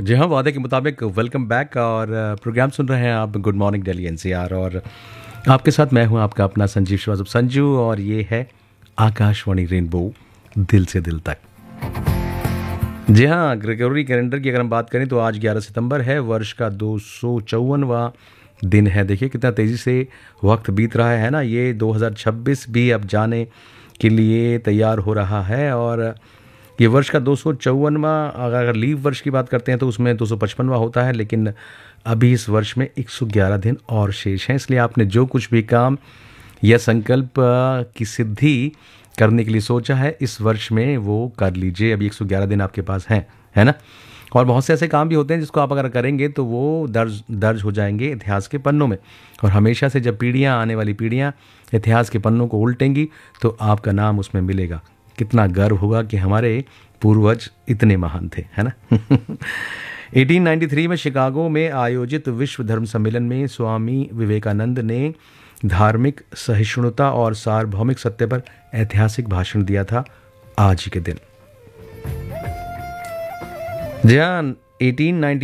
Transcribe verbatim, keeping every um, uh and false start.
जी हाँ, वादे के मुताबिक वेलकम बैक और प्रोग्राम सुन रहे हैं आप गुड मॉर्निंग दिल्ली एनसीआर और आपके साथ मैं हूँ आपका अपना संजीव श्रीवास्तव संजू और ये है आकाशवाणी रेनबो दिल से दिल तक। जी हाँ, ग्रेगोरी कैलेंडर की अगर हम बात करें तो आज ग्यारह सितंबर है, वर्ष का दो सौ चौवनवा दिन है। देखिए कितना तेज़ी से वक्त बीत रहा है ना। ये दो हज़ार छब्बीस भी अब जाने के लिए तैयार हो रहा है और ये वर्ष का दो सौ चौवनवा, अगर लीव वर्ष की बात करते हैं तो उसमें दो सौ पचपनवा होता है, लेकिन अभी इस वर्ष में एक सौ ग्यारह दिन और शेष हैं। इसलिए आपने जो कुछ भी काम या संकल्प की सिद्धि करने के लिए सोचा है इस वर्ष में वो कर लीजिए। अभी एक सौ ग्यारह दिन आपके पास हैं, है ना। और बहुत से ऐसे काम भी होते हैं जिसको आप अगर करेंगे तो वो दर्ज दर्ज हो जाएंगे इतिहास के पन्नों में। और हमेशा से जब पीढ़ियाँ, आने वाली पीढ़ियाँ इतिहास के पन्नों को उल्टेंगी तो आपका नाम उसमें मिलेगा। कितना गर्व होगा कि हमारे पूर्वज इतने महान थे, है ना। अठारह सौ तिरानवे में शिकागो में आयोजित विश्व धर्म सम्मेलन में स्वामी विवेकानंद ने धार्मिक सहिष्णुता और सार्वभौमिक सत्य पर ऐतिहासिक भाषण दिया था आज ही के दिन। जी हाँ, अठारह सौ तिरानवे